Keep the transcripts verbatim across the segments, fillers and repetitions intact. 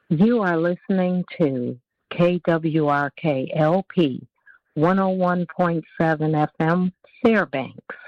You are listening to K W R K L P one oh one point seven F M, Fairbanks.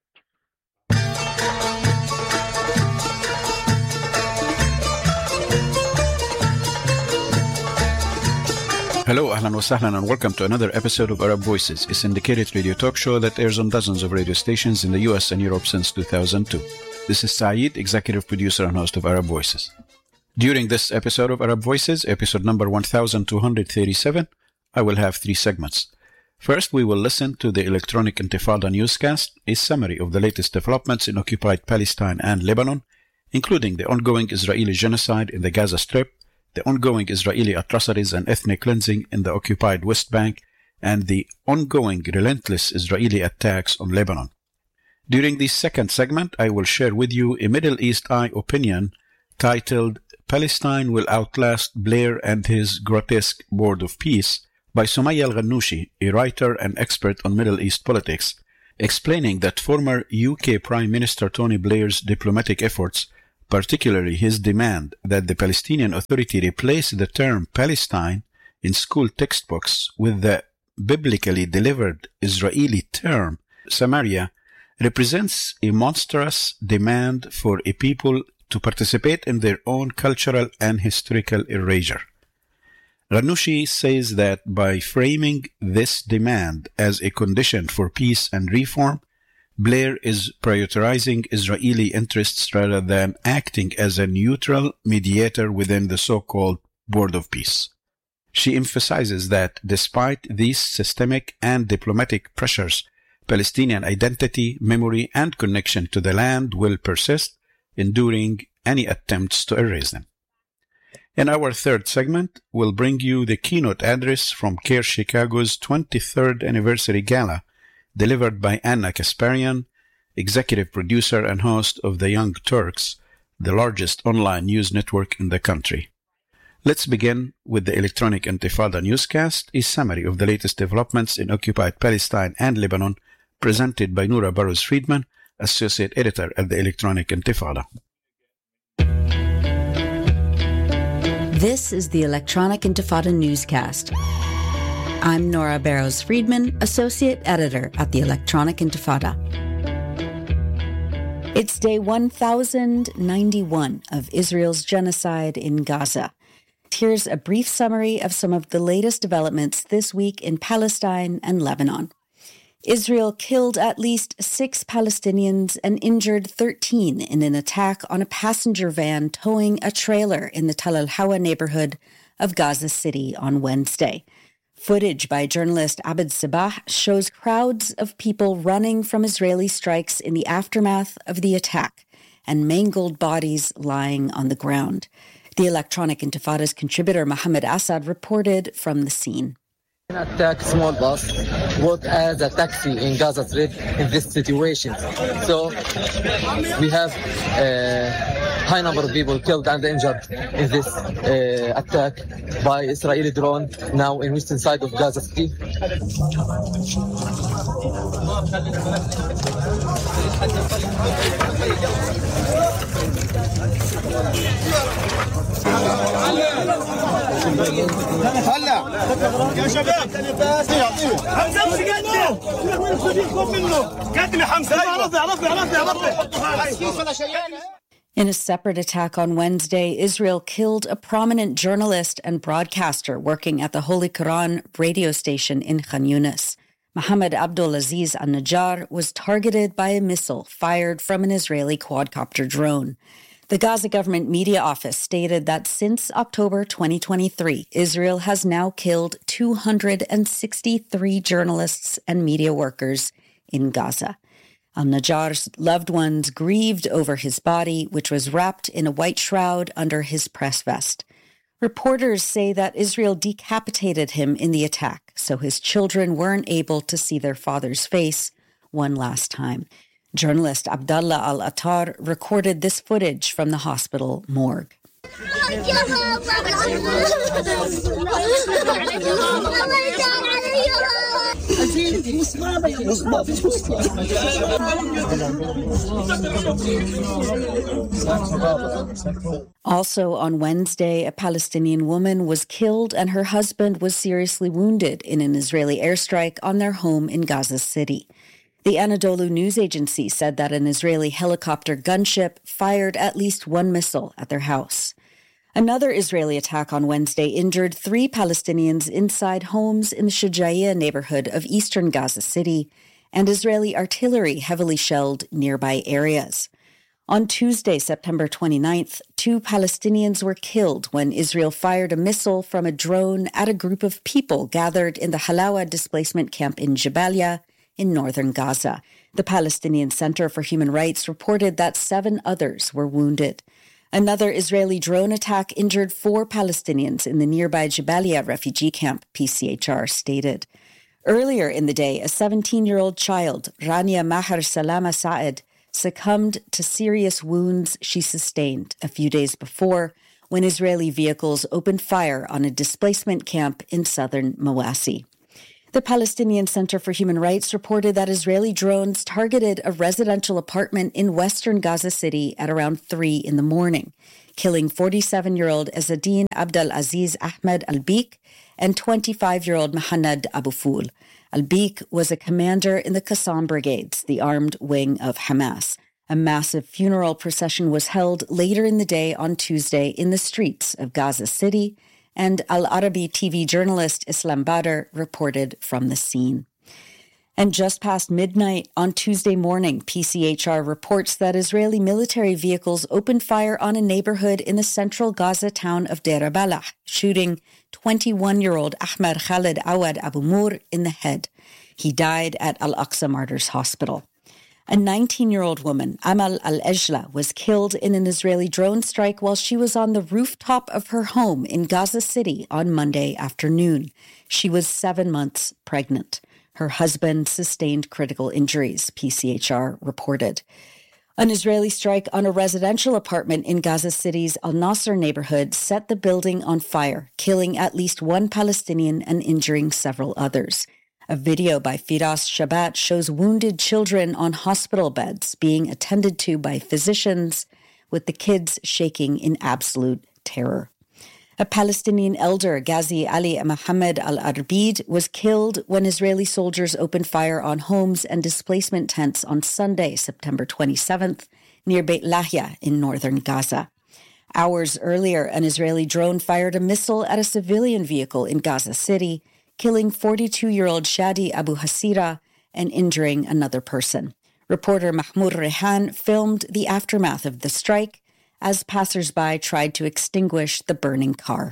Hello, ahlan wa sahlan, and welcome to another episode of Arab Voices, a syndicated radio talk show that airs on dozens of radio stations in the U S and Europe since two thousand two. This is Saeed, executive producer and host of Arab Voices. During this episode of Arab Voices, episode number one thousand two hundred thirty-seven, I will have three segments. First, we will listen to the Electronic Intifada newscast, a summary of the latest developments in occupied Palestine and Lebanon, including the ongoing Israeli genocide in the Gaza Strip, the ongoing Israeli atrocities and ethnic cleansing in the occupied West Bank, and the ongoing relentless Israeli attacks on Lebanon. During the second segment, I will share with you a Middle East Eye opinion titled Palestine Will Outlast Blair and His Grotesque Board of Peace by Sumaya Al-Ghannouchi, a writer and expert on Middle East politics, explaining that former U K Prime Minister Tony Blair's diplomatic efforts, particularly his demand that the Palestinian Authority replace the term Palestine in school textbooks with the biblically delivered Israeli term Samaria, represents a monstrous demand for a people to participate in their own cultural and historical erasure. Ghannouchi says that by framing this demand as a condition for peace and reform, Blair is prioritizing Israeli interests rather than acting as a neutral mediator within the so-called Board of Peace. She emphasizes that despite these systemic and diplomatic pressures, Palestinian identity, memory, and connection to the land will persist, enduring any attempts to erase them. In our third segment, we'll bring you the keynote address from CARE Chicago's twenty-third Anniversary Gala, delivered by Anna Kasparian, executive producer and host of The Young Turks, the largest online news network in the country. Let's begin with the Electronic Intifada newscast, a summary of the latest developments in occupied Palestine and Lebanon, presented by Noura Burrows-Friedman, associate editor at the Electronic Intifada. This is the Electronic Intifada newscast. I'm Noura Burrows-Friedman, associate editor at the Electronic Intifada. It's day one thousand ninety-one of Israel's genocide in Gaza. Here's a brief summary of some of the latest developments this week in Palestine and Lebanon. Israel killed at least six Palestinians and injured thirteen in an attack on a passenger van towing a trailer in the Tal al-Hawa neighborhood of Gaza City on Wednesday. Footage by journalist Abed Sabah shows crowds of people running from Israeli strikes in the aftermath of the attack and mangled bodies lying on the ground. The Electronic Intifada's contributor Mohammed Assad reported from the scene. Attack small bus worked as a taxi in Gaza Strip in this situation. So we have a high number of people killed and injured in this uh, attack by Israeli drone now in western side of Gaza City. يا شباب حمزه مش قده منه قدني حمزه عرفني عرفني عرفني عرفني. In a separate attack on Wednesday, Israel killed a prominent journalist and broadcaster working at the Holy Quran radio station in Khan Yunis. Mohammed Abdulaziz al-Najjar was targeted by a missile fired from an Israeli quadcopter drone. The Gaza government media office stated that since October twenty twenty-three, Israel has now killed two hundred sixty-three journalists and media workers in Gaza. Al-Najjar's loved ones grieved over his body, which was wrapped in a white shroud under his press vest. Reporters say that Israel decapitated him in the attack, so his children weren't able to see their father's face one last time. Journalist Abdallah Al-Attar recorded this footage from the hospital morgue. Also on Wednesday, a Palestinian woman was killed and her husband was seriously wounded in an Israeli airstrike on their home in Gaza City. The Anadolu news agency said that an Israeli helicopter gunship fired at least one missile at their house. Another Israeli attack on Wednesday injured three Palestinians inside homes in the Shujaiya neighborhood of eastern Gaza City, and Israeli artillery heavily shelled nearby areas. On Tuesday, September twenty-ninth, two Palestinians were killed when Israel fired a missile from a drone at a group of people gathered in the Halawa displacement camp in Jabalia in northern Gaza. The Palestinian Center for Human Rights reported that seven others were wounded. Another Israeli drone attack injured four Palestinians in the nearby Jabalia refugee camp, P C H R stated. Earlier in the day, a seventeen-year-old child, Rania Maher Salama Saed, succumbed to serious wounds she sustained a few days before when Israeli vehicles opened fire on a displacement camp in southern Mawasi. The Palestinian Center for Human Rights reported that Israeli drones targeted a residential apartment in western Gaza City at around three in the morning, killing forty-seven-year-old Ezzadine Abdel Aziz Ahmed Al-Biq and twenty-five-year-old Mahanad Abu Ful. Al-Biq was a commander in the Qassam Brigades, the armed wing of Hamas. A massive funeral procession was held later in the day on Tuesday in the streets of Gaza City, and Al-Arabi T V journalist Islam Badr reported from the scene. And just past midnight on Tuesday morning, P C H R reports that Israeli military vehicles opened fire on a neighborhood in the central Gaza town of Deir al-Balah, shooting twenty-one-year-old Ahmed Khalid Awad Abu Mur in the head. He died at Al-Aqsa Martyrs Hospital. A nineteen-year-old woman, Amal Al-Ejla, was killed in an Israeli drone strike while she was on the rooftop of her home in Gaza City on Monday afternoon. She was seven months pregnant. Her husband sustained critical injuries, P C H R reported. An Israeli strike on a residential apartment in Gaza City's Al-Nasser neighborhood set the building on fire, killing at least one Palestinian and injuring several others. A video by Firas Shabat shows wounded children on hospital beds being attended to by physicians, with the kids shaking in absolute terror. A Palestinian elder, Ghazi Ali Mohammed al-Arbid, was killed when Israeli soldiers opened fire on homes and displacement tents on Sunday, September twenty-seventh, near Beit Lahia in northern Gaza. Hours earlier, an Israeli drone fired a missile at a civilian vehicle in Gaza City, killing forty-two-year-old Shadi Abu Hasira and injuring another person. Reporter Mahmoud Rehan filmed the aftermath of the strike as passers-by tried to extinguish the burning car.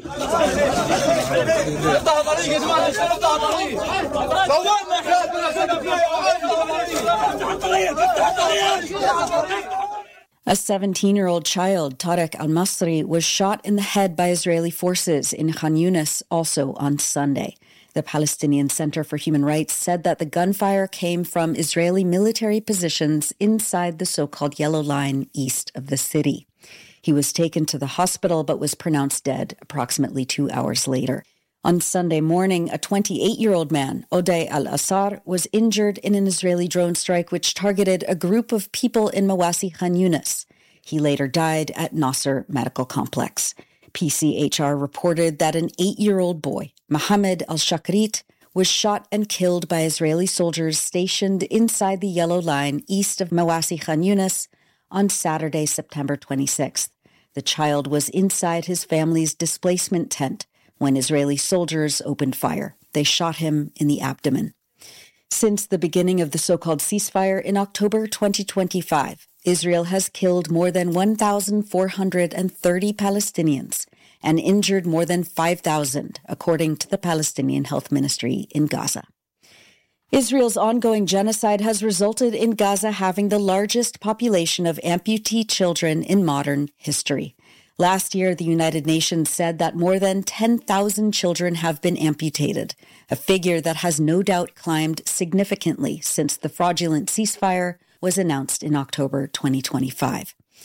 A seventeen-year-old child, Tariq al-Masri, was shot in the head by Israeli forces in Khan Yunis also on Sunday. The Palestinian Center for Human Rights said that the gunfire came from Israeli military positions inside the so-called Yellow Line east of the city. He was taken to the hospital but was pronounced dead approximately two hours later. On Sunday morning, a twenty-eight-year-old man, Odeh al-Asar, was injured in an Israeli drone strike which targeted a group of people in Mawasi Khan Yunis. He later died at Nasser Medical Complex. P C H R reported that an eight-year-old boy, Mohammed al-Shakrit, was shot and killed by Israeli soldiers stationed inside the Yellow Line east of Mawasi Khan Yunis on Saturday, September twenty-sixth. The child was inside his family's displacement tent when Israeli soldiers opened fire. They shot him in the abdomen. Since the beginning of the so-called ceasefire in October twenty twenty-five, Israel has killed more than one thousand four hundred thirty Palestinians and injured more than five thousand, according to the Palestinian Health Ministry in Gaza. Israel's ongoing genocide has resulted in Gaza having the largest population of amputee children in modern history. Last year, the United Nations said that more than ten thousand children have been amputated, a figure that has no doubt climbed significantly since the fraudulent ceasefire was announced in October twenty twenty-five.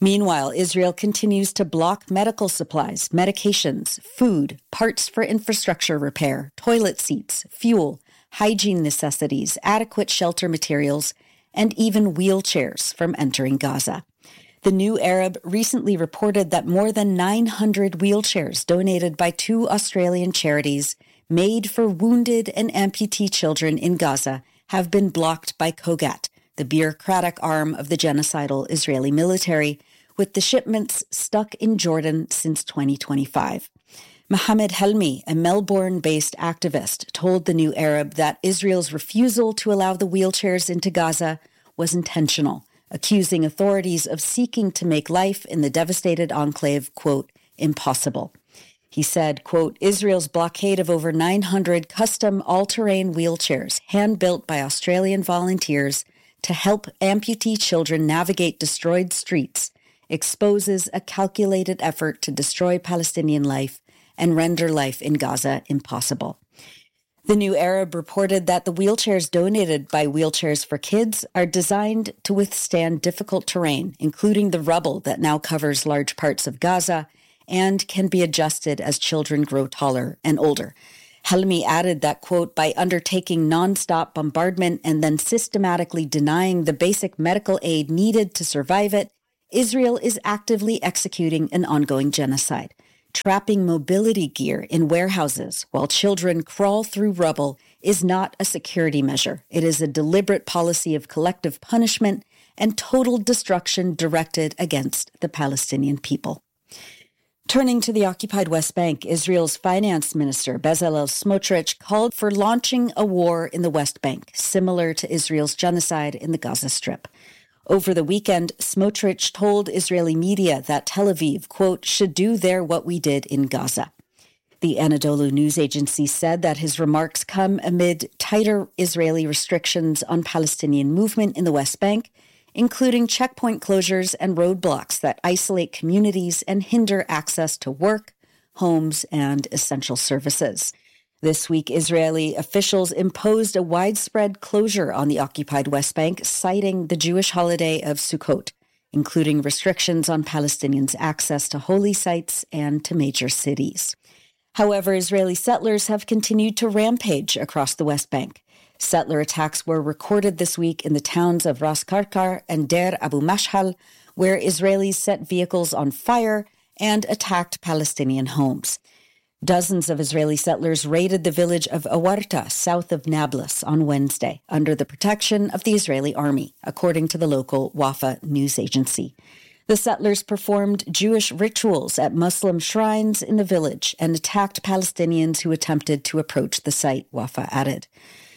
Meanwhile, Israel continues to block medical supplies, medications, food, parts for infrastructure repair, toilet seats, fuel, hygiene necessities, adequate shelter materials, and even wheelchairs from entering Gaza. The New Arab recently reported that more than nine hundred wheelchairs donated by two Australian charities made for wounded and amputee children in Gaza have been blocked by Kogat, the bureaucratic arm of the genocidal Israeli military, with the shipments stuck in Jordan since twenty twenty-five. Mohammed Helmi, a Melbourne-based activist, told the New Arab that Israel's refusal to allow the wheelchairs into Gaza was intentional, accusing authorities of seeking to make life in the devastated enclave, quote, impossible. He said, quote, Israel's blockade of over nine hundred custom all-terrain wheelchairs, hand-built by Australian volunteers to help amputee children navigate destroyed streets, exposes a calculated effort to destroy Palestinian life and render life in Gaza impossible. The New Arab reported that the wheelchairs donated by Wheelchairs for Kids are designed to withstand difficult terrain, including the rubble that now covers large parts of Gaza, and can be adjusted as children grow taller and older. Helmi added that, quote, by undertaking nonstop bombardment and then systematically denying the basic medical aid needed to survive it, Israel is actively executing an ongoing genocide. Trapping mobility gear in warehouses while children crawl through rubble is not a security measure. It is a deliberate policy of collective punishment and total destruction directed against the Palestinian people. Turning to the occupied West Bank, Israel's finance minister, Bezalel Smotrich, called for launching a war in the West Bank, similar to Israel's genocide in the Gaza Strip. Over the weekend, Smotrich told Israeli media that Tel Aviv, quote, should do there what we did in Gaza. The Anadolu news agency said that his remarks come amid tighter Israeli restrictions on Palestinian movement in the West Bank, including checkpoint closures and roadblocks that isolate communities and hinder access to work, homes, and essential services. This week, Israeli officials imposed a widespread closure on the occupied West Bank, citing the Jewish holiday of Sukkot, including restrictions on Palestinians' access to holy sites and to major cities. However, Israeli settlers have continued to rampage across the West Bank. Settler attacks were recorded this week in the towns of Ras Karkar and Deir Abu Mashhal, where Israelis set vehicles on fire and attacked Palestinian homes. Dozens of Israeli settlers raided the village of Awarta, south of Nablus, on Wednesday, under the protection of the Israeli army, according to the local Wafa news agency. The settlers performed Jewish rituals at Muslim shrines in the village and attacked Palestinians who attempted to approach the site, Wafa added.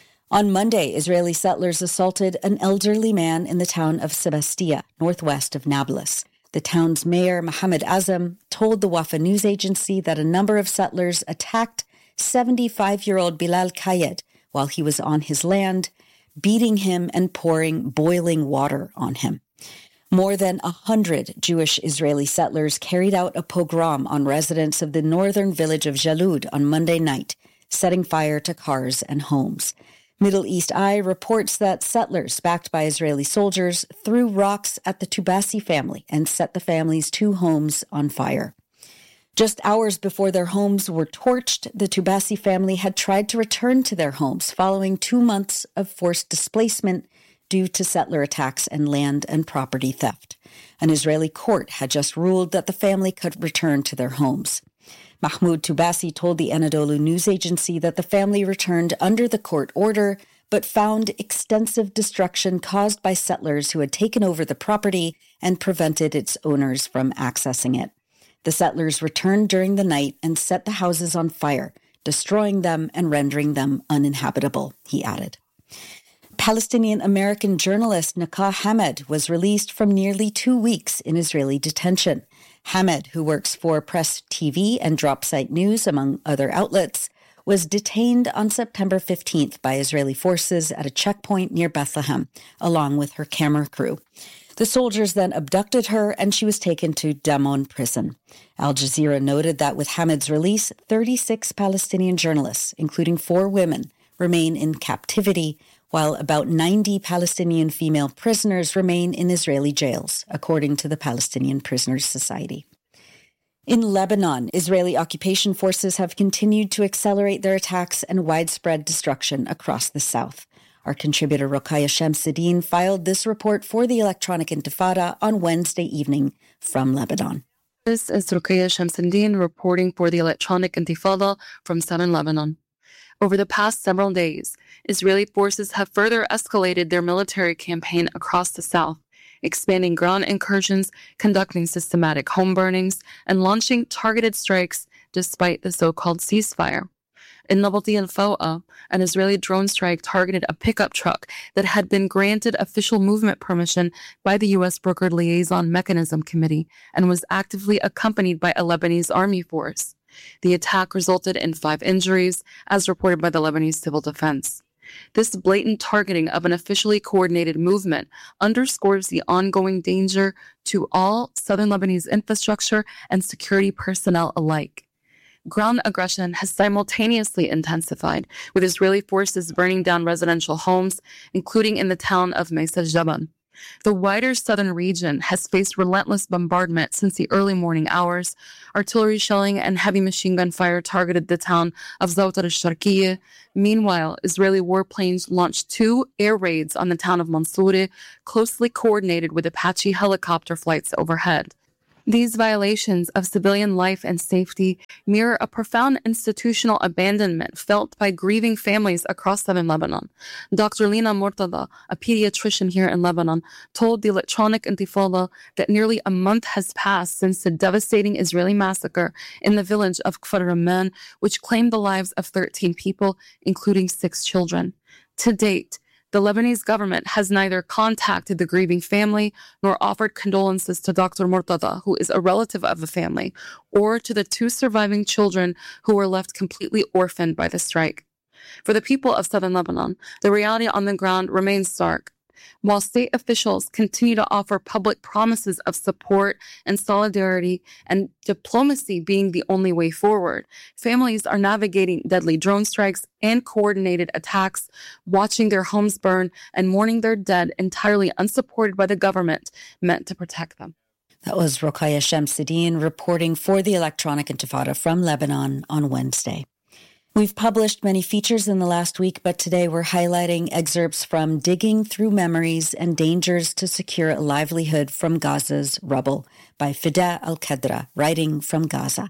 On Monday, Israeli settlers assaulted an elderly man in the town of Sebastia, northwest of Nablus. The town's mayor, Mohammed Azam, told the Wafa news agency that a number of settlers attacked seventy-five-year-old Bilal Kayed while he was on his land, beating him and pouring boiling water on him. More than a hundred Jewish Israeli settlers carried out a pogrom on residents of the northern village of Jalud on Monday night, setting fire to cars and homes. Middle East Eye reports that settlers, backed by Israeli soldiers, threw rocks at the Tubasi family and set the family's two homes on fire. Just hours before their homes were torched, the Tubasi family had tried to return to their homes following two months of forced displacement due to settler attacks and land and property theft. An Israeli court had just ruled that the family could return to their homes. Mahmoud Tubasi told the Anadolu news agency that the family returned under the court order, but found extensive destruction caused by settlers who had taken over the property and prevented its owners from accessing it. The settlers returned during the night and set the houses on fire, destroying them and rendering them uninhabitable, he added. Palestinian-American journalist Nakah Hamed was released from nearly two weeks in Israeli detention. Hamed, who works for Press T V and Dropsite News, among other outlets, was detained on September fifteenth by Israeli forces at a checkpoint near Bethlehem, along with her camera crew. The soldiers then abducted her, and she was taken to Damon prison. Al Jazeera noted that with Hamed's release, thirty-six Palestinian journalists, including four women, remain in captivity, while about ninety Palestinian female prisoners remain in Israeli jails, according to the Palestinian Prisoners Society. In Lebanon, Israeli occupation forces have continued to accelerate their attacks and widespread destruction across the south. Our contributor Rokhaya Shamsuddin filed this report for the Electronic Intifada on Wednesday evening from Lebanon. This is Rokhaya Shamsuddin reporting for the Electronic Intifada from southern Lebanon. Over the past several days, Israeli forces have further escalated their military campaign across the south, expanding ground incursions, conducting systematic home burnings, and launching targeted strikes despite the so-called ceasefire. In Nabati al-Fawa, an Israeli drone strike targeted a pickup truck that had been granted official movement permission by the U S brokered Liaison Mechanism Committee and was actively accompanied by a Lebanese army force. The attack resulted in five injuries, as reported by the Lebanese Civil Defense. This blatant targeting of an officially coordinated movement underscores the ongoing danger to all southern Lebanese infrastructure and security personnel alike. Ground aggression has simultaneously intensified, with Israeli forces burning down residential homes, including in the town of Maisa Jaban. The wider southern region has faced relentless bombardment since the early morning hours. Artillery shelling and heavy machine gun fire targeted the town of Zawtar al-Sharqiyya. Meanwhile, Israeli warplanes launched two air raids on the town of Mansoureh, closely coordinated with Apache helicopter flights overhead. These violations of civilian life and safety mirror a profound institutional abandonment felt by grieving families across southern Lebanon. Doctor Lina Mortada, a pediatrician here in Lebanon, told the Electronic Intifada that nearly a month has passed since the devastating Israeli massacre in the village of Kfar Ramman, which claimed the lives of thirteen people, including six children. To date, the Lebanese government has neither contacted the grieving family nor offered condolences to Doctor Mortada, who is a relative of the family, or to the two surviving children who were left completely orphaned by the strike. For the people of southern Lebanon, the reality on the ground remains stark. While state officials continue to offer public promises of support and solidarity and diplomacy being the only way forward, families are navigating deadly drone strikes and coordinated attacks, watching their homes burn and mourning their dead entirely unsupported by the government meant to protect them. That was Rokhaya Shamsuddin reporting for the Electronic Intifada from Lebanon on Wednesday. We've published many features in the last week, but today we're highlighting excerpts from Digging Through Memories and Dangers to Secure a Livelihood from Gaza's Rubble by Fida Al-Qadra, writing from Gaza.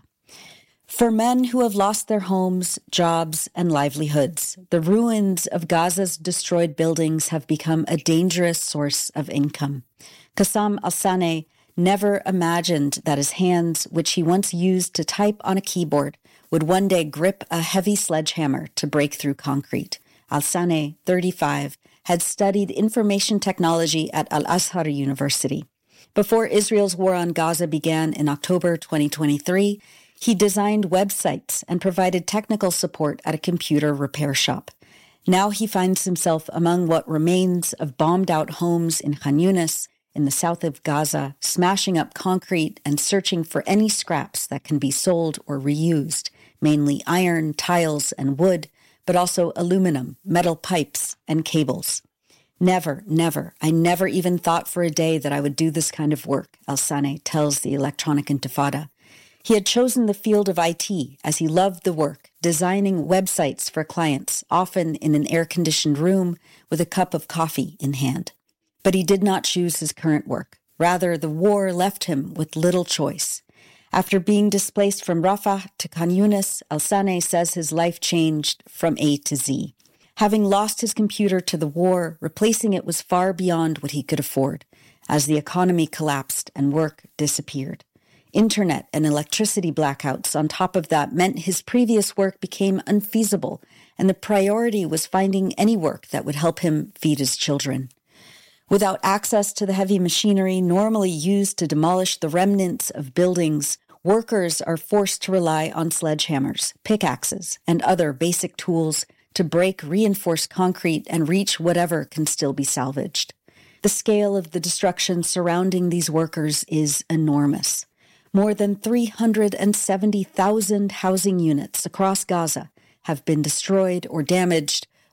For men who have lost their homes, jobs, and livelihoods, the ruins of Gaza's destroyed buildings have become a dangerous source of income. Qassam Al-Saneh never imagined that his hands, which he once used to type on a keyboard, would one day grip a heavy sledgehammer to break through concrete. Al-Saneh, thirty-five, had studied information technology at Al-Azhar University. Before Israel's war on Gaza began in October twenty twenty-three, he designed websites and provided technical support at a computer repair shop. Now he finds himself among what remains of bombed-out homes in Khan Yunis, in the south of Gaza, smashing up concrete and searching for any scraps that can be sold or reused, mainly iron, tiles, and wood, but also aluminum, metal pipes, and cables. Never, never, I never even thought for a day that I would do this kind of work, Al-Saneh tells the Electronic Intifada. He had chosen the field of I T as he loved the work, designing websites for clients, often in an air-conditioned room with a cup of coffee in hand. But he did not choose his current work. Rather, the war left him with little choice. After being displaced from Rafah to Khan Yunis, Al-Saneh says his life changed from A to Z. Having lost his computer to the war, replacing it was far beyond what he could afford, as the economy collapsed and work disappeared. Internet and electricity blackouts on top of that meant his previous work became unfeasible, and the priority was finding any work that would help him feed his children. Without access to the heavy machinery normally used to demolish the remnants of buildings, workers are forced to rely on sledgehammers, pickaxes, and other basic tools to break reinforced concrete and reach whatever can still be salvaged. The scale of the destruction surrounding these workers is enormous. More than three hundred seventy thousand housing units across Gaza have been destroyed or damaged,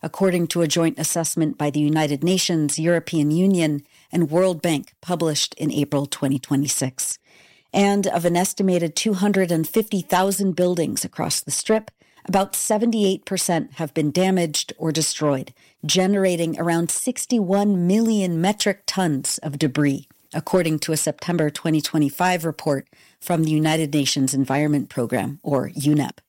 according to a joint assessment by the United Nations, European Union, and World Bank published in April twenty twenty-six. And of an estimated two hundred fifty thousand buildings across the Strip, about seventy-eight percent have been damaged or destroyed, generating around sixty-one million metric tons of debris, according to a September twenty twenty-five report from the United Nations Environment Programme, or U N E P.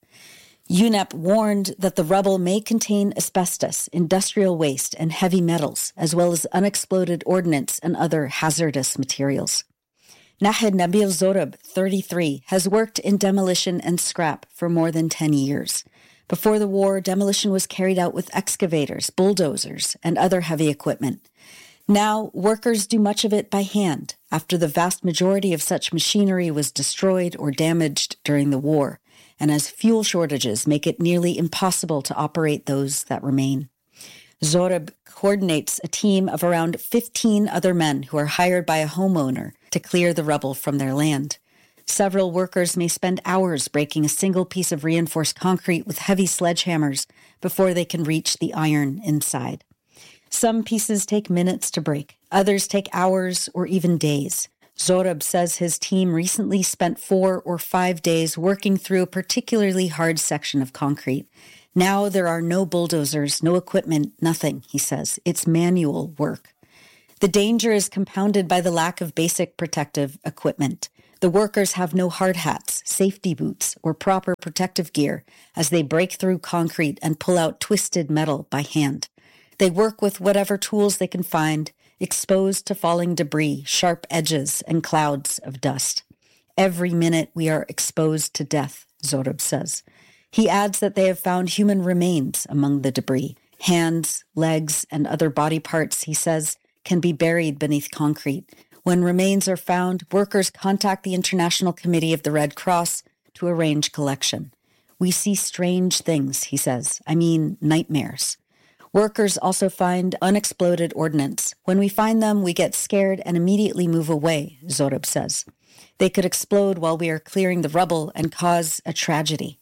U N E P warned that the rubble may contain asbestos, industrial waste, and heavy metals, as well as unexploded ordnance and other hazardous materials. Nahed Nabil Zorab, thirty-three, has worked in demolition and scrap for more than ten years. Before the war, demolition was carried out with excavators, bulldozers, and other heavy equipment. Now, workers do much of it by hand, after the vast majority of such machinery was destroyed or damaged during the war, and as fuel shortages make it nearly impossible to operate those that remain. Zorab coordinates a team of around fifteen other men who are hired by a homeowner to clear the rubble from their land. Several workers may spend hours breaking a single piece of reinforced concrete with heavy sledgehammers before they can reach the iron inside. Some pieces take minutes to break, others take hours or even days. Zorab says his team recently spent four or five days working through a particularly hard section of concrete. Now there are no bulldozers, no equipment, nothing, he says. It's manual work. The danger is compounded by the lack of basic protective equipment. The workers have no hard hats, safety boots, or proper protective gear as they break through concrete and pull out twisted metal by hand. They work with whatever tools they can find, exposed to falling debris, sharp edges, and clouds of dust. Every minute we are exposed to death, Zorab says. He adds that they have found human remains among the debris. Hands, legs, and other body parts, he says, can be buried beneath concrete. When remains are found, workers contact the International Committee of the Red Cross to arrange collection. We see strange things, he says. I mean, nightmares. Workers also find unexploded ordnance. When we find them, we get scared and immediately move away, Zorab says. They could explode while we are clearing the rubble and cause a tragedy.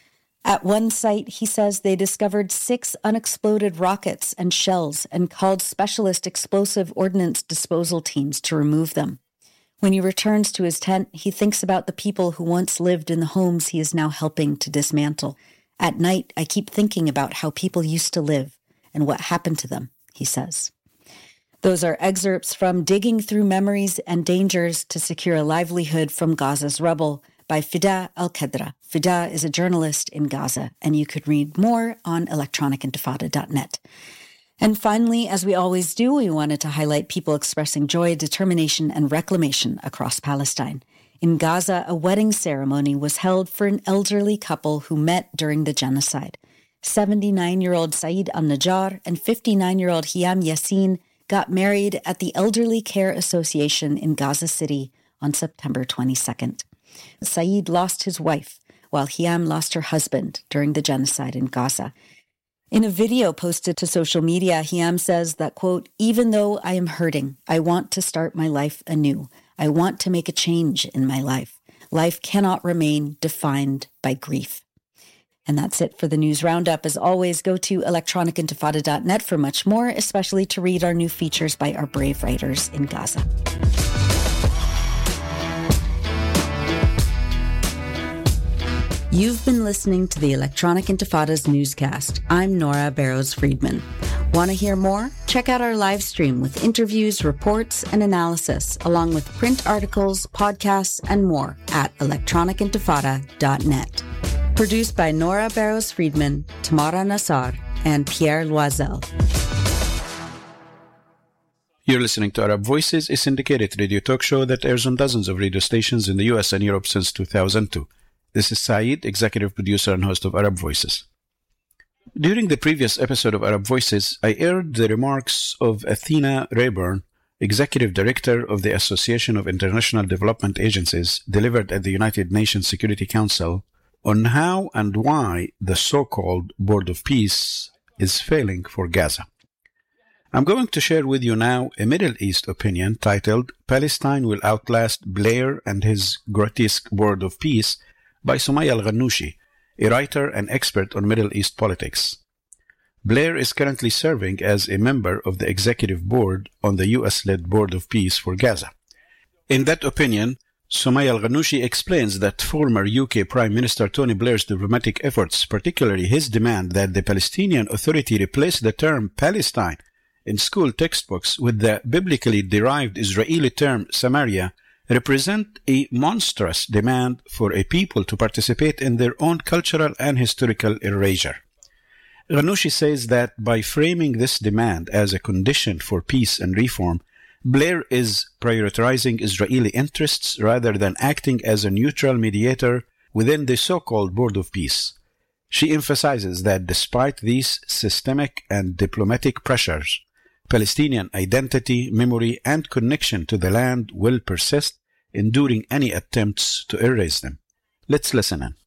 At one site, he says they discovered six unexploded rockets and shells and called specialist explosive ordnance disposal teams to remove them. When he returns to his tent, he thinks about the people who once lived in the homes he is now helping to dismantle. At night, I keep thinking about how people used to live and what happened to them, he says. Those are excerpts from Digging Through Memories and Dangers to Secure a Livelihood from Gaza's Rubble by Fida Al-Qadra. Fida is a journalist in Gaza, and you could read more on electronic intifada dot net. And finally, as we always do, we wanted to highlight people expressing joy, determination, and reclamation across Palestine. In Gaza, a wedding ceremony was held for an elderly couple who met during the genocide. seventy-nine-year-old Saeed Al-Najjar and fifty-nine-year-old Hiam Yassin got married at the Elderly Care Association in Gaza City on September twenty-second. Saeed lost his wife, while Hiam lost her husband during the genocide in Gaza. In a video posted to social media, Hiam says that, quote, "Even though I am hurting, I want to start my life anew. I want to make a change in my life. Life cannot remain defined by grief." And that's it for the news roundup. As always, go to electronic intifada dot net for much more, especially to read our new features by our brave writers in Gaza. You've been listening to the Electronic Intifada's newscast. I'm Nora Barrows-Friedman. Want to hear more? Check out our live stream with interviews, reports, and analysis, along with print articles, podcasts, and more at electronic intifada dot net. Produced by Nora Barrows-Friedman, Tamara Nassar, and Pierre Loisel. You're listening to Arab Voices, a syndicated radio talk show that airs on dozens of radio stations in the U S and Europe since two thousand two. This is Saeed, executive producer and host of Arab Voices. During the previous episode of Arab Voices, I aired the remarks of Athena Rayburn, executive director of the Association of International Development Agencies, delivered at the United Nations Security Council, on how and why the so-called Board of Peace is failing for Gaza. I'm going to share with you now a Middle East opinion titled Palestine Will Outlast Blair and His Grotesque Board of Peace by Sumaya Al-Ghannouchi, a writer and expert on Middle East politics. Blair is currently serving as a member of the executive board on the U S-led Board of Peace for Gaza. In that opinion, Sumaya Al-Ghannouchi explains that former U K Prime Minister Tony Blair's diplomatic efforts, particularly his demand that the Palestinian Authority replace the term Palestine in school textbooks with the biblically derived Israeli term Samaria, represent a monstrous demand for a people to participate in their own cultural and historical erasure. Ghannouchi says that by framing this demand as a condition for peace and reform, Blair is prioritizing Israeli interests rather than acting as a neutral mediator within the so-called Board of Peace. She emphasizes that despite these systemic and diplomatic pressures, Palestinian identity, memory, and connection to the land will persist, enduring any attempts to erase them. Let's listen in.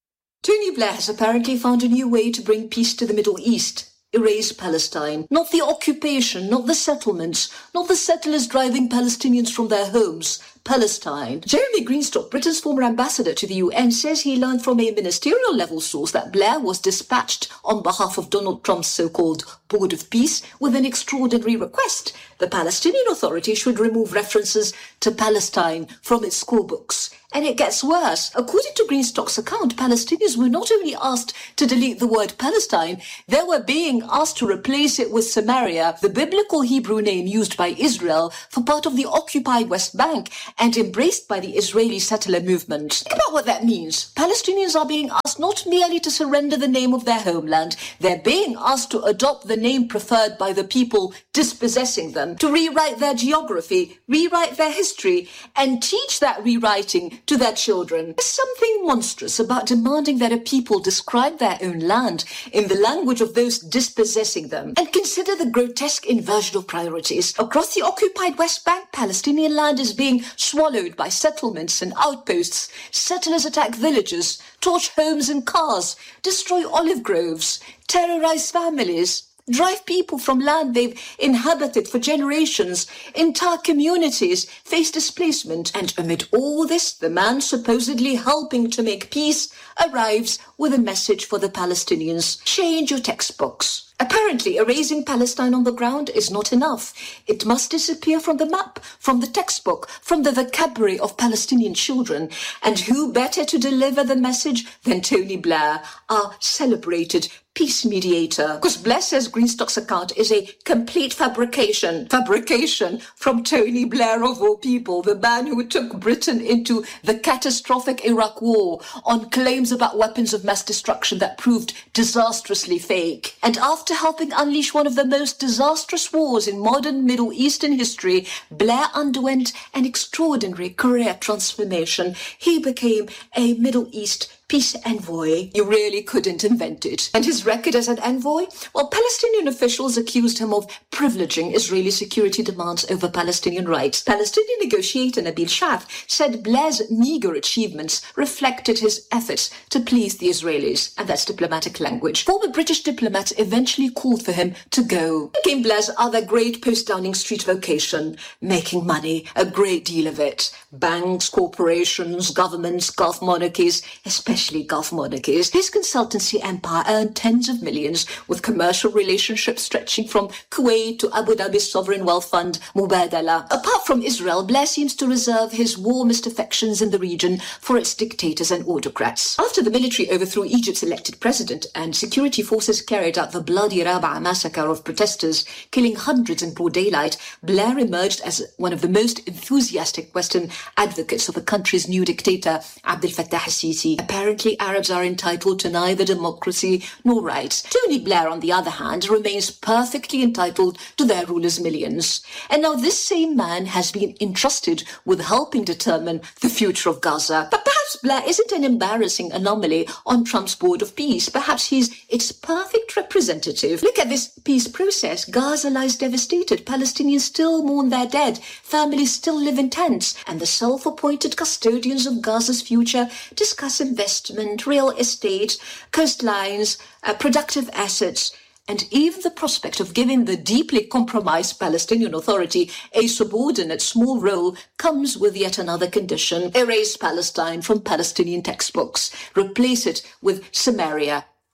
Tony Blair has apparently found a new way to bring peace to the Middle East. Erase Palestine. Not the occupation, not the settlements, not the settlers driving Palestinians from their homes. Palestine. Jeremy Greenstock, Britain's former ambassador to the U N, says he learned from a ministerial level source that Blair was dispatched on behalf of Donald Trump's so-called Board of Peace with an extraordinary request. The Palestinian Authority should remove references to Palestine from its school books. And it gets worse. According to Greenstock's account, Palestinians were not only asked to delete the word Palestine, they were being asked to replace it with Samaria, the biblical Hebrew name used by Israel for part of the occupied West Bank and embraced by the Israeli settler movement. Think about what that means. Palestinians are being asked not merely to surrender the name of their homeland, they're being asked to adopt the name preferred by the people dispossessing them, to rewrite their geography, rewrite their history, and teach that rewriting to their children. There's something monstrous about demanding that a people describe their own land in the language of those dispossessing them. And consider the grotesque inversion of priorities. Across the occupied West Bank, Palestinian land is being swallowed by settlements and outposts. Settlers attack villages, torch homes and cars, destroy olive groves, terrorize families, drive people from land they've inhabited for generations. Entire communities face displacement. And amid all this, the man supposedly helping to make peace arrives with a message for the Palestinians. Change your textbooks. Apparently, erasing Palestine on the ground is not enough. It must disappear from the map, from the textbook, from the vocabulary of Palestinian children. And who better to deliver the message than Tony Blair, our celebrated peace mediator? Because Blair says Greenstock's account is a complete fabrication. Fabrication from Tony Blair, of all people, the man who took Britain into the catastrophic Iraq War on claims about weapons of mass destruction that proved disastrously fake. And after helping unleash one of the most disastrous wars in modern Middle Eastern history, Blair underwent an extraordinary career transformation. He became a Middle East peace envoy. You really couldn't invent it. And his record as an envoy? Well, Palestinian officials accused him of privileging Israeli security demands over Palestinian rights. Palestinian negotiator Nabil Shaf said Blair's meager achievements reflected his efforts to please the Israelis. And that's diplomatic language. Former British diplomats eventually called for him to go. Came Blair's other great post-Downing Street vocation, making money, a great deal of it. Banks, corporations, governments, Gulf monarchies, especially Gulf monarchies. His consultancy empire earned tens of millions, with commercial relationships stretching from Kuwait to Abu Dhabi's sovereign wealth fund, Mubadala. Apart from Israel, Blair seems to reserve his warmest affections in the region for its dictators and autocrats. After the military overthrew Egypt's elected president and security forces carried out the bloody Rabaa massacre of protesters, killing hundreds in broad daylight, Blair emerged as one of the most enthusiastic Western advocates of the country's new dictator, Abdel Fattah al-Sisi. Apparently, Arabs are entitled to neither democracy nor rights. Tony Blair, on the other hand, remains perfectly entitled to their rulers' millions. And now this same man has been entrusted with helping determine the future of Gaza. But perhaps Blair isn't an embarrassing anomaly on Trump's Board of Peace. Perhaps he's its perfect representative. Look at this peace process. Gaza lies devastated. Palestinians still mourn their dead. Families still live in tents. And the self-appointed custodians of Gaza's future discuss investment, real estate, coastlines, uh, productive assets, and even the prospect of giving the deeply compromised Palestinian Authority a subordinate small role comes with yet another condition. Erase Palestine from Palestinian textbooks. Replace it with Samaria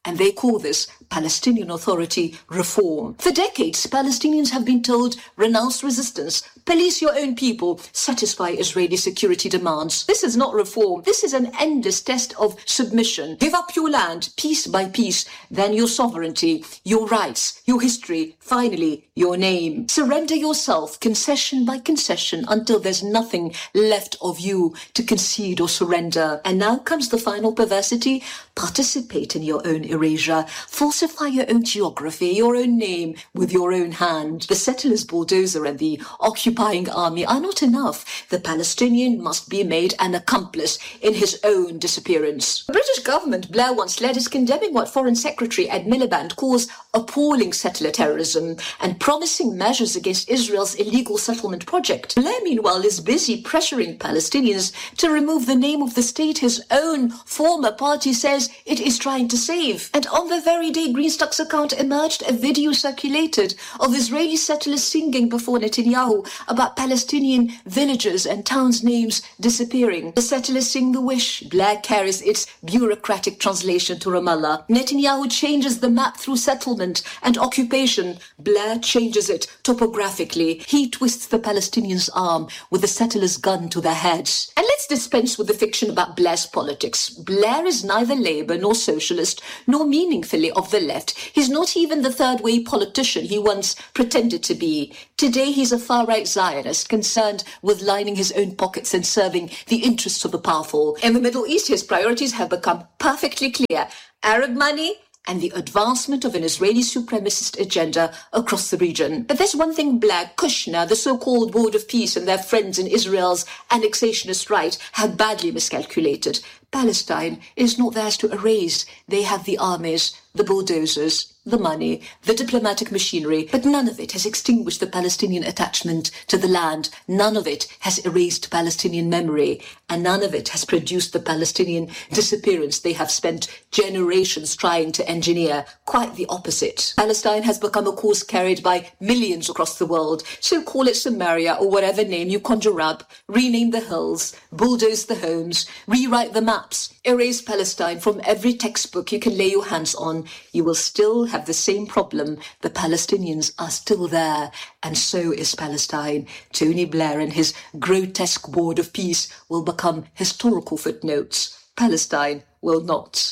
And they call this Palestinian Authority reform. For decades, Palestinians have been told, renounce resistance, police your own people, satisfy Israeli security demands. This is not reform. This is an endless test of submission. Give up your land, piece by piece, then your sovereignty, your rights, your history, finally, your name. Surrender yourself, concession by concession, until there's nothing left of you to concede or surrender. And now comes the final perversity. Participate in your own erasure. Falsify your own geography, your own name, with your own hand. The settlers' bulldozer and the occupying army are not enough. The Palestinian must be made an accomplice in his own disappearance. The British government, Blair once led, is condemning what Foreign Secretary Ed Miliband calls appalling settler terrorism and promising measures against Israel's illegal settlement project. Blair, meanwhile, is busy pressuring Palestinians to remove the name of the state his own former party says it is trying to save. And on the very day Greenstock's account emerged, a video circulated of Israeli settlers singing before Netanyahu about Palestinian villages and towns' names disappearing. The settlers sing the wish. Blair carries its bureaucratic translation to Ramallah. Netanyahu changes the map through settlement and occupation. Blair changes it topographically. He twists the Palestinians' arm with the settlers' gun to their heads. And let's dispense with the fiction about Blair's politics. Blair is neither Labour nor socialist, nor meaningfully of the left. He's not even the third-way politician he once pretended to be. Today he's a far-right Zionist concerned with lining his own pockets and serving the interests of the powerful. In the Middle East, his priorities have become perfectly clear. Arab money and the advancement of an Israeli supremacist agenda across the region. But there's one thing Blair, Kushner, the so-called Board of Peace and their friends in Israel's annexationist right have badly miscalculated. Palestine is not theirs to erase. They have the armies, the bulldozers, the money, the diplomatic machinery, but none of it has extinguished the Palestinian attachment to the land. None of it has erased Palestinian memory, and none of it has produced the Palestinian disappearance they have spent generations trying to engineer. Quite the opposite. Palestine has become a cause carried by millions across the world, so call it Samaria or whatever name you conjure up, rename the hills, bulldoze the homes, rewrite the maps, erase Palestine from every textbook you can lay your hands on. You will still have the same problem. The Palestinians are still there, and so is Palestine. Tony Blair and his grotesque Board of Peace will become historical footnotes. Palestine will not.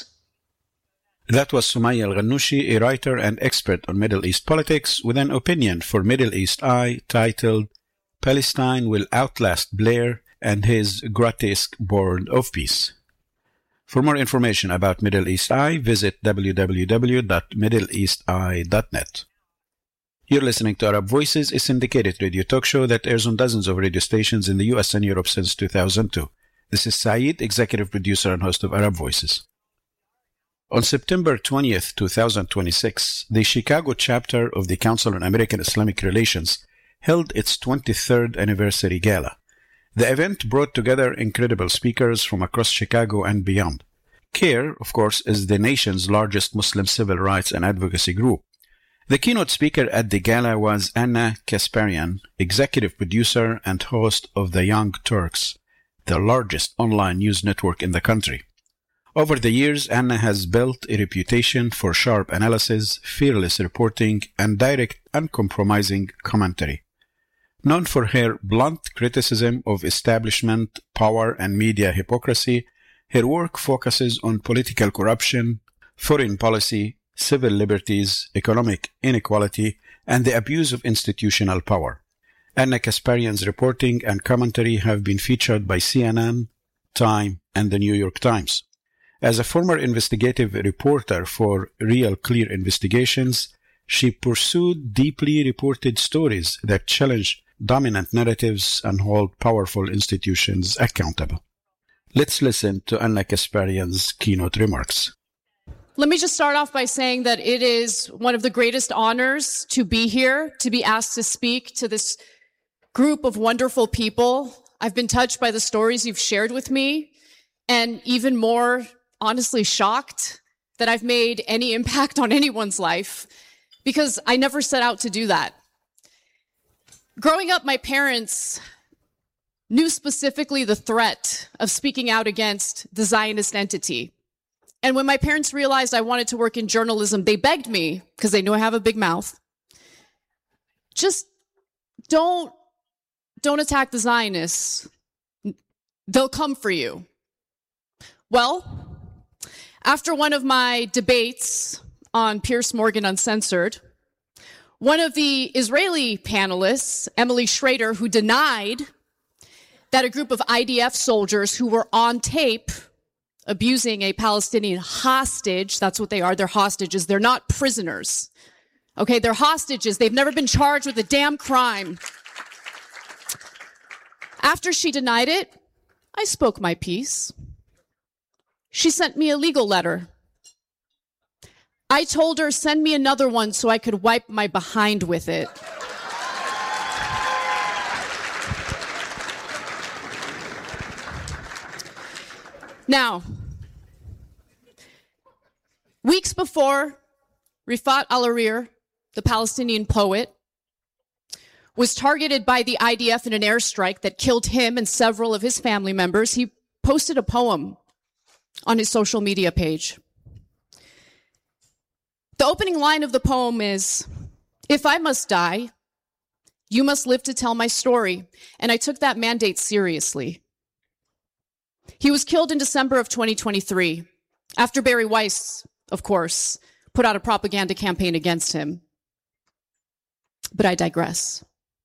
That was Sumaya Al-Ghannouchi, a writer and expert on Middle East politics, with an opinion for Middle East Eye titled Palestine Will Outlast Blair and His Grotesque Board of Peace. For more information about Middle East Eye, visit w w w dot middle east eye dot net. You're listening to Arab Voices, a syndicated radio talk show that airs on dozens of radio stations in the U S and Europe since two thousand two. This is Saeed, executive producer and host of Arab Voices. On September twentieth, twenty twenty-six, the Chicago chapter of the Council on American Islamic Relations held its twenty-third anniversary gala. The event brought together incredible speakers from across Chicago and beyond. CARE, of course, is the nation's largest Muslim civil rights and advocacy group. The keynote speaker at the gala was Anna Kasparian, executive producer and host of The Young Turks, the largest online news network in the country. Over the years, Anna has built a reputation for sharp analysis, fearless reporting, and direct, uncompromising commentary. Known for her blunt criticism of establishment, power, and media hypocrisy, her work focuses on political corruption, foreign policy, civil liberties, economic inequality, and the abuse of institutional power. Anna Kasparian's reporting and commentary have been featured by C N N, Time, and the New York Times. As a former investigative reporter for Real Clear Investigations, she pursued deeply reported stories that challenge dominant narratives and hold powerful institutions accountable. Let's listen to Anna Kasparian's keynote remarks. Let me just start off by saying that it is one of the greatest honors to be here, to be asked to speak to this group of wonderful people. I've been touched by the stories you've shared with me, and even more, honestly, shocked that I've made any impact on anyone's life, because I never set out to do that. Growing up, my parents knew specifically the threat of speaking out against the Zionist entity. And when my parents realized I wanted to work in journalism, they begged me, because they knew I have a big mouth, just don't, don't attack the Zionists. They'll come for you. Well, after one of my debates on Piers Morgan Uncensored, one of the Israeli panelists, Emily Schrader, who denied that a group of I D F soldiers who were on tape abusing a Palestinian hostage, that's what they are, they're hostages, they're not prisoners. Okay, they're hostages, they've never been charged with a damn crime. After she denied it, I spoke my piece. She sent me a legal letter. I told her, send me another one so I could wipe my behind with it. Now, weeks before, Rifat al-Arir, the Palestinian poet, was targeted by the I D F in an airstrike that killed him and several of his family members. He posted a poem on his social media page. The opening line of the poem is, "If I must die, you must live to tell my story." And I took that mandate seriously. He was killed in December of twenty twenty-three, after Barry Weiss, of course, put out a propaganda campaign against him. But I digress.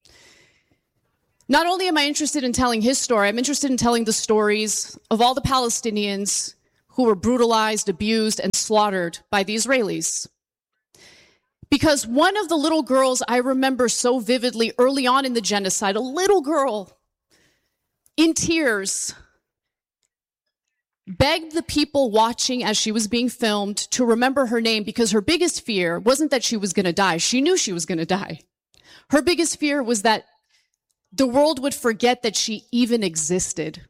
Not only am I interested in telling his story, I'm interested in telling the stories of all the Palestinians who were brutalized, abused, and slaughtered by the Israelis. Because one of the little girls I remember so vividly early on in the genocide, a little girl in tears, begged the people watching as she was being filmed to remember her name, because her biggest fear wasn't that she was going to die. She knew she was going to die. Her biggest fear was that the world would forget that she even existed.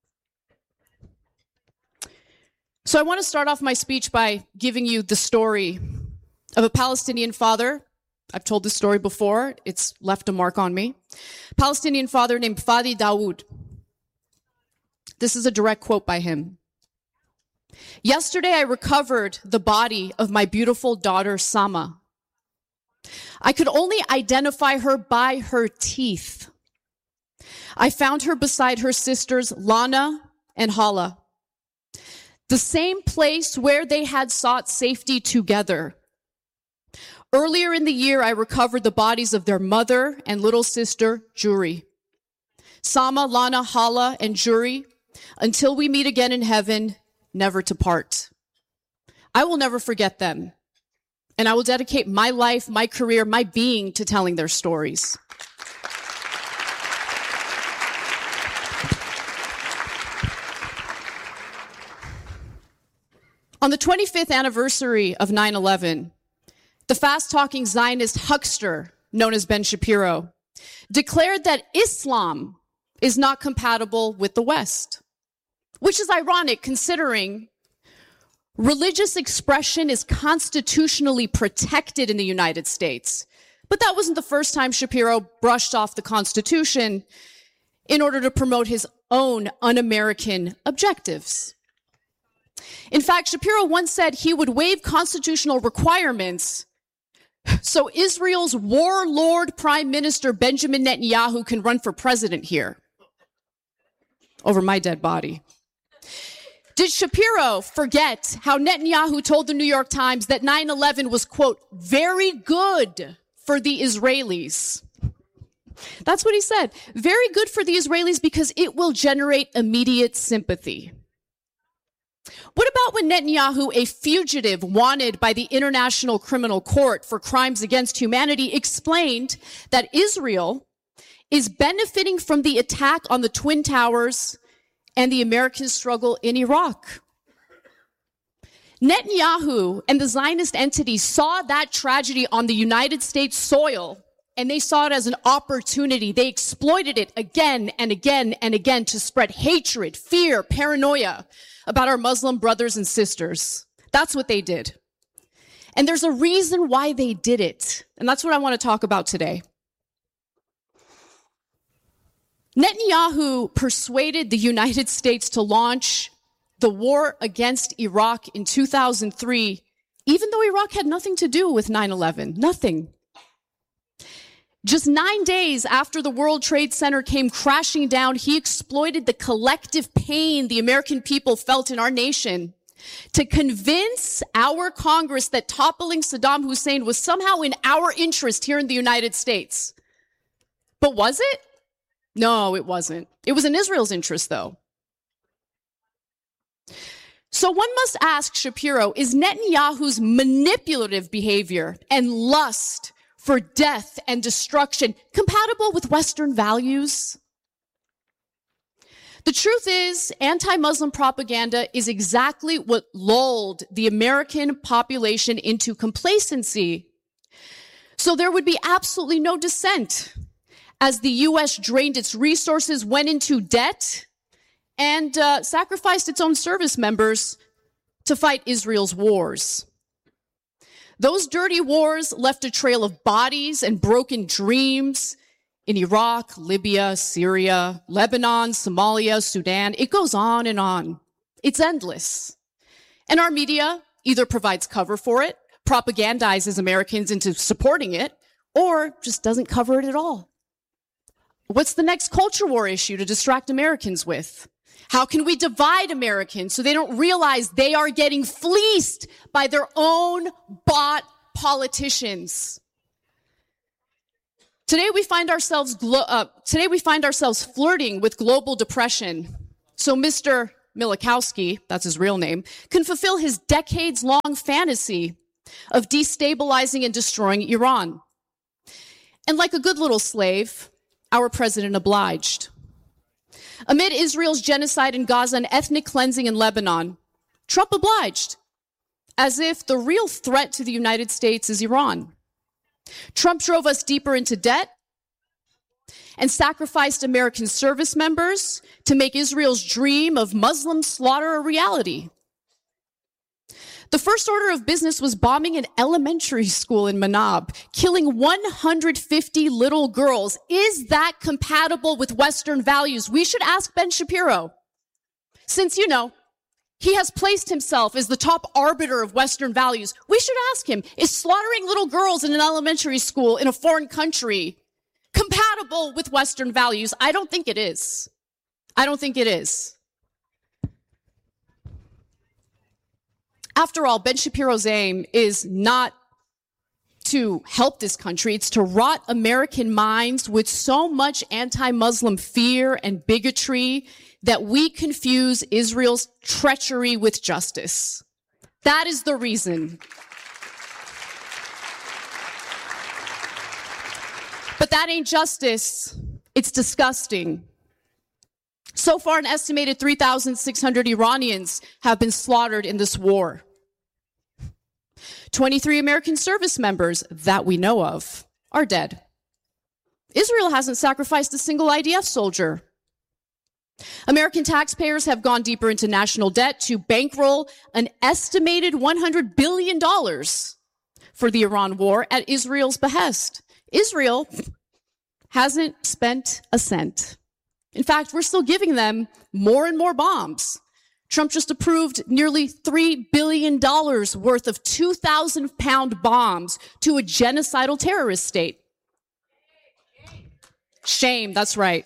So I want to start off my speech by giving you the story of a Palestinian father. I've told this story before. It's left a mark on me. Palestinian father named Fadi Dawood. This is a direct quote by him. "Yesterday, I recovered the body of my beautiful daughter, Sama. I could only identify her by her teeth. I found her beside her sisters, Lana and Hala, the same place where they had sought safety together. Earlier in the year, I recovered the bodies of their mother and little sister, Juri. Sama, Lana, Hala, and Juri, until we meet again in heaven, never to part. I will never forget them, and I will dedicate my life, my career, my being to telling their stories." On the twenty-fifth anniversary of nine eleven, the fast-talking Zionist huckster known as Ben Shapiro declared that Islam is not compatible with the West, which is ironic considering religious expression is constitutionally protected in the United States. But that wasn't the first time Shapiro brushed off the Constitution in order to promote his own un-American objectives. In fact, Shapiro once said he would waive constitutional requirements so Israel's warlord Prime Minister Benjamin Netanyahu can run for president here over my dead body. Did Shapiro forget how Netanyahu told the New York Times that nine eleven was, quote, very good for the Israelis? That's what he said. Very good for the Israelis because it will generate immediate sympathy. What about when Netanyahu, a fugitive wanted by the International Criminal Court for crimes against humanity, explained that Israel is benefiting from the attack on the Twin Towers and the American struggle in Iraq? Netanyahu and the Zionist entity saw that tragedy on the United States soil, and they saw it as an opportunity. They exploited it again and again and again to spread hatred, fear, paranoia about our Muslim brothers and sisters. That's what they did. And there's a reason why they did it. And that's what I want to talk about today. Netanyahu persuaded the United States to launch the war against Iraq in two thousand three, even though Iraq had nothing to do with nine eleven, nothing. Just nine days after the World Trade Center came crashing down, he exploited the collective pain the American people felt in our nation to convince our Congress that toppling Saddam Hussein was somehow in our interest here in the United States. But was it? No, it wasn't. It was in Israel's interest, though. So one must ask Shapiro, is Netanyahu's manipulative behavior and lust for death and destruction compatible with Western values? The truth is, anti-Muslim propaganda is exactly what lulled the American population into complacency. So there would be absolutely no dissent as the U S drained its resources, went into debt, and uh, sacrificed its own service members to fight Israel's wars. Those dirty wars left a trail of bodies and broken dreams in Iraq, Libya, Syria, Lebanon, Somalia, Sudan. It goes on and on. It's endless. And our media either provides cover for it, propagandizes Americans into supporting it, or just doesn't cover it at all. What's the next culture war issue to distract Americans with? How can we divide Americans so they don't realize they are getting fleeced by their own bought politicians? Today we find ourselves glo- uh, today we find ourselves flirting with global depression. So Mister Milikowski, that's his real name, can fulfill his decades-long fantasy of destabilizing and destroying Iran. And like a good little slave, our president obliged. Amid Israel's genocide in Gaza and ethnic cleansing in Lebanon, Trump obliged, as if the real threat to the United States is Iran. Trump drove us deeper into debt and sacrificed American service members to make Israel's dream of Muslim slaughter a reality. The first order of business was bombing an elementary school in Manab, killing one hundred fifty little girls. Is that compatible with Western values? We should ask Ben Shapiro, since, you know, he has placed himself as the top arbiter of Western values. We should ask him, is slaughtering little girls in an elementary school in a foreign country compatible with Western values? I don't think it is. I don't think it is. After all, Ben Shapiro's aim is not to help this country. It's to rot American minds with so much anti-Muslim fear and bigotry that we confuse Israel's treachery with justice. That is the reason. But that ain't justice. It's disgusting. So far, an estimated three thousand six hundred Iranians have been slaughtered in this war. twenty-three American service members that we know of are dead. Israel hasn't sacrificed a single I D F soldier. American taxpayers have gone deeper into national debt to bankroll an estimated one hundred billion dollars for the Iran war at Israel's behest. Israel hasn't spent a cent. In fact, we're still giving them more and more bombs. Trump just approved nearly three billion dollars worth of two thousand pound bombs to a genocidal terrorist state. Shame, that's right.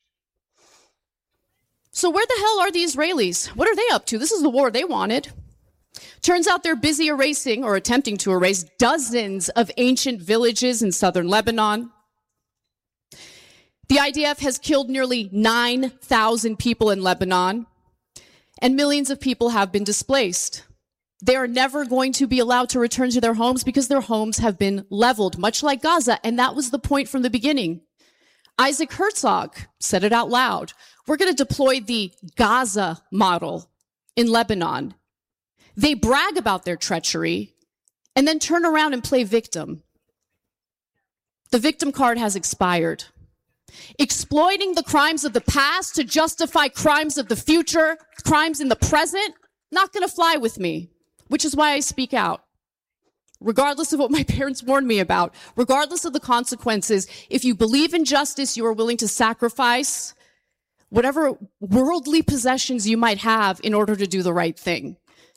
So where the hell are the Israelis? What are they up to? This is the war they wanted. Turns out they're busy erasing or attempting to erase dozens of ancient villages in southern Lebanon. The I D F has killed nearly nine thousand people in Lebanon, and millions of people have been displaced. They are never going to be allowed to return to their homes because their homes have been leveled, much like Gaza, and that was the point from the beginning. Isaac Herzog said it out loud. We're going to deploy the Gaza model in Lebanon. They brag about their treachery and then turn around and play victim. The victim card has expired. Exploiting the crimes of the past to justify crimes of the future, crimes in the present, not going to fly with me, which is why I speak out. Regardless of what my parents warned me about, regardless of the consequences, if you believe in justice, you are willing to sacrifice whatever worldly possessions you might have in order to do the right thing.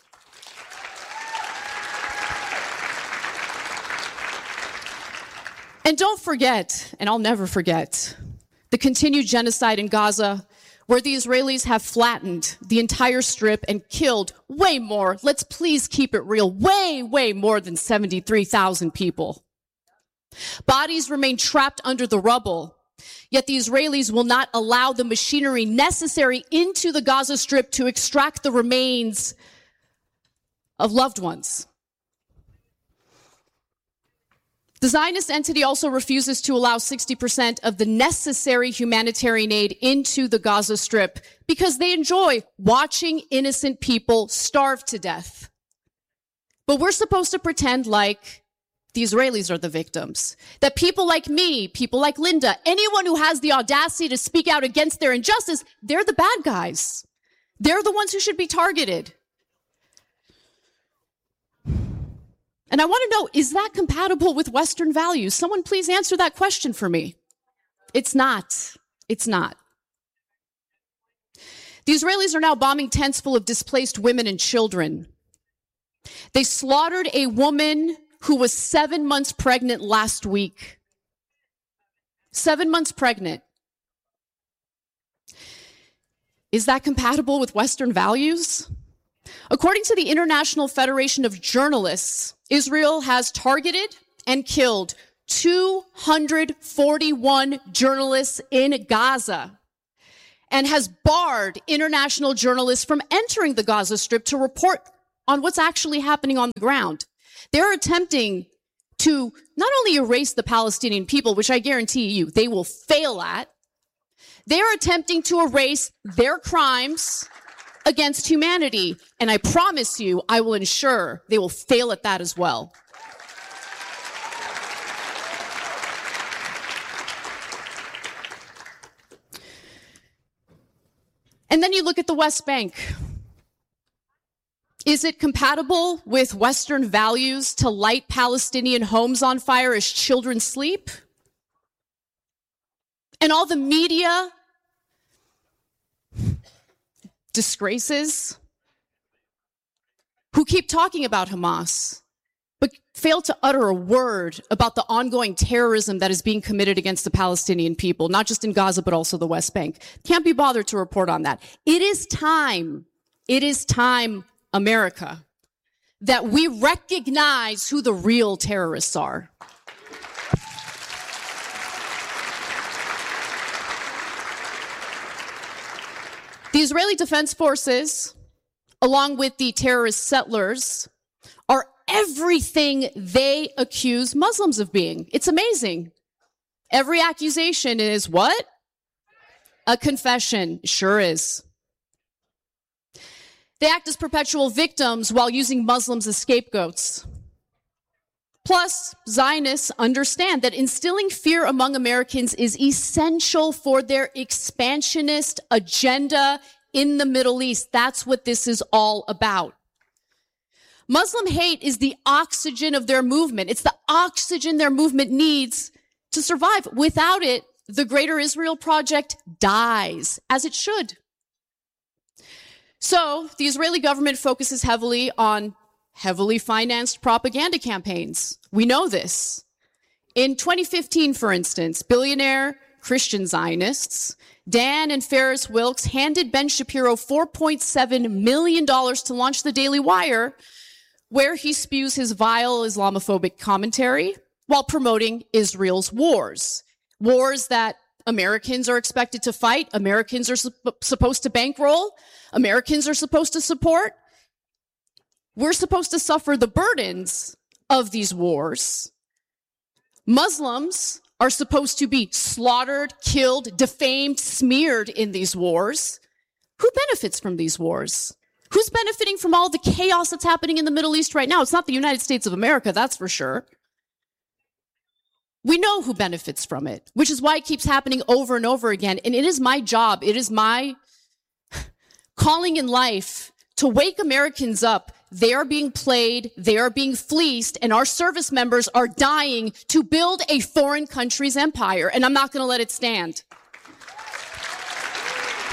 And don't forget, and I'll never forget, the continued genocide in Gaza, where the Israelis have flattened the entire strip and killed way more, let's please keep it real, way, way more than seventy-three thousand people. Bodies remain trapped under the rubble, yet the Israelis will not allow the machinery necessary into the Gaza Strip to extract the remains of loved ones. The Zionist entity also refuses to allow sixty percent of the necessary humanitarian aid into the Gaza Strip because they enjoy watching innocent people starve to death. But we're supposed to pretend like the Israelis are the victims, that people like me, people like Linda, anyone who has the audacity to speak out against their injustice, they're the bad guys. They're the ones who should be targeted. And I want to know, is that compatible with Western values? Someone please answer that question for me. It's not. It's not. The Israelis are now bombing tents full of displaced women and children. They slaughtered a woman who was seven months pregnant last week. Seven months pregnant. Is that compatible with Western values? According to the International Federation of Journalists, Israel has targeted and killed two hundred forty-one journalists in Gaza and has barred international journalists from entering the Gaza Strip to report on what's actually happening on the ground. They're attempting to not only erase the Palestinian people, which I guarantee you they will fail at, they're attempting to erase their crimes against humanity. And I promise you, I will ensure they will fail at that as well. And then you look at the West Bank. Is it compatible with Western values to light Palestinian homes on fire as children sleep? And all the media disgraces who keep talking about Hamas, but fail to utter a word about the ongoing terrorism that is being committed against the Palestinian people, not just in Gaza, but also the West Bank. Can't be bothered to report on that. It is time, it is time, America, that we recognize who the real terrorists are. The Israeli Defense Forces, along with the terrorist settlers, are everything they accuse Muslims of being. It's amazing. Every accusation is what? A confession. Sure is. They act as perpetual victims while using Muslims as scapegoats. Plus, Zionists understand that instilling fear among Americans is essential for their expansionist agenda in the Middle East. That's what this is all about. Muslim hate is the oxygen of their movement. It's the oxygen their movement needs to survive. Without it, the Greater Israel Project dies, as it should. So, the Israeli government focuses heavily on heavily financed propaganda campaigns. We know this. In twenty fifteen, for instance, billionaire Christian Zionists, Dan and Ferris Wilks, handed Ben Shapiro four point seven million dollars to launch the Daily Wire, where he spews his vile Islamophobic commentary while promoting Israel's wars. Wars that Americans are expected to fight, Americans are su- supposed to bankroll, Americans are supposed to support. We're supposed to suffer the burdens of these wars. Muslims are supposed to be slaughtered, killed, defamed, smeared in these wars. Who benefits from these wars? Who's benefiting from all the chaos that's happening in the Middle East right now? It's not the United States of America, that's for sure. We know who benefits from it, which is why it keeps happening over and over again. And it is my job, it is my calling in life to wake Americans up. They are being played, they are being fleeced, and our service members are dying to build a foreign country's empire, and I'm not going to let it stand.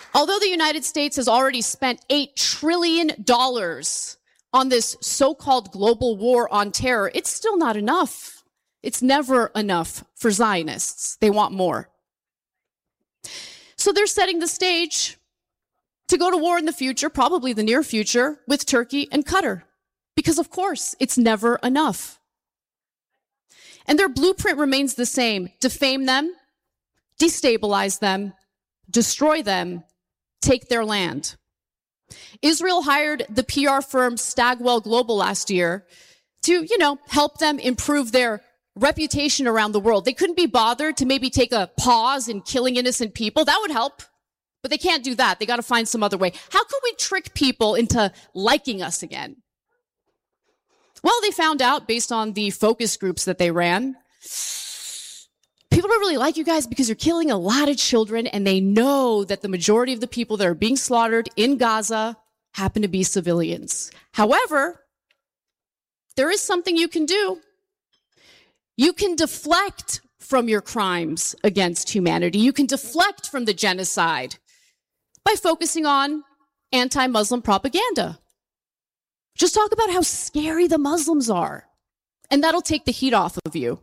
Although the United States has already spent eight trillion dollars on this so-called global war on terror, it's still not enough. It's never enough for Zionists. They want more. So they're setting the stage to go to war in the future, probably the near future, with Turkey and Qatar. Because, of course, it's never enough. And their blueprint remains the same. Defame them, destabilize them, destroy them, take their land. Israel hired the P R firm Stagwell Global last year to, you know, help them improve their reputation around the world. They couldn't be bothered to maybe take a pause in killing innocent people. That would help. But they can't do that. They got to find some other way. How can we trick people into liking us again? Well, they found out based on the focus groups that they ran, people don't really like you guys because you're killing a lot of children, and they know that the majority of the people that are being slaughtered in Gaza happen to be civilians. However, there is something you can do. You can deflect from your crimes against humanity. You can deflect from the genocide by focusing on anti-Muslim propaganda. Just talk about how scary the Muslims are, and that'll take the heat off of you.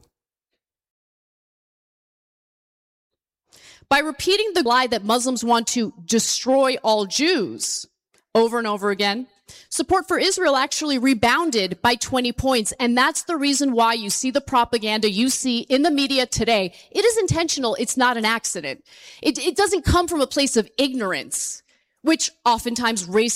By repeating the lie that Muslims want to destroy all Jews over and over again, support for Israel actually rebounded by twenty points. And that's the reason why you see the propaganda you see in the media today. It is intentional. It's not an accident. It, it doesn't come from a place of ignorance, which oftentimes race